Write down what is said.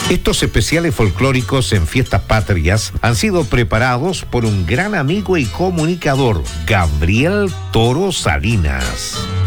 Estos especiales folclóricos en fiestas patrias han sido preparados por un gran amigo y comunicador, Gabriel Toro Salinas.